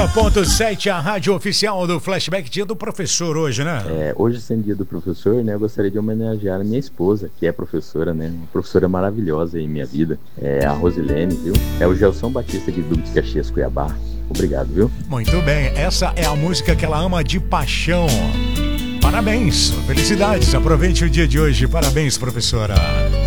Ponto 7, a rádio oficial do Flashback, dia do professor hoje, né? Hoje sendo dia do professor, né, eu gostaria de homenagear a minha esposa, que é professora, né, uma professora maravilhosa em minha vida, a Rosilene, viu? É o Gelson Batista aqui do de Caxias, Cuiabá. Obrigado, viu? Muito bem, essa é a música que ela ama de paixão. Parabéns, felicidades, aproveite o dia de hoje, parabéns, professora.